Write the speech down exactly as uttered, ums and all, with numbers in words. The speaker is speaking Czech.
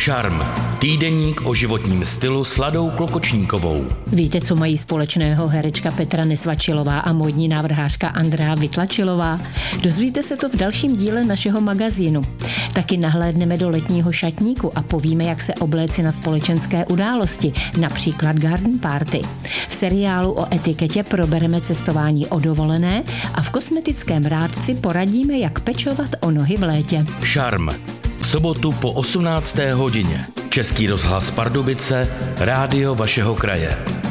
Šarm. Týdeník o životním stylu s Ladou Klokočníkovou. Víte, co mají společného herečka Petra Nesvačilová a módní návrhářka Andrea Vytlačilová? Dozvíte se to v dalším díle našeho magazínu. Taky nahlédneme do letního šatníku a povíme, jak se obléci na společenské události, například garden party. V seriálu o etiketě probereme cestování o dovolené a v kosmetickém rádci poradíme, jak pečovat o nohy v létě. Šarm. V sobotu po osmnácté hodině. Český rozhlas Pardubice, rádio vašeho kraje.